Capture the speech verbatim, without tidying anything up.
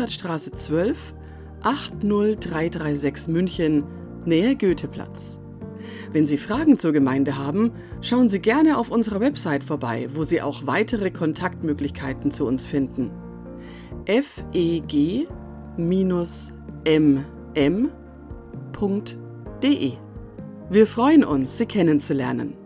Mozartstraße zwölf, acht null drei drei sechs München, Nähe Goetheplatz. Wenn Sie Fragen zur Gemeinde haben, schauen Sie gerne auf unserer Website vorbei, wo Sie auch weitere Kontaktmöglichkeiten zu uns finden. f e g m m punkt d e. Wir freuen uns, Sie kennenzulernen.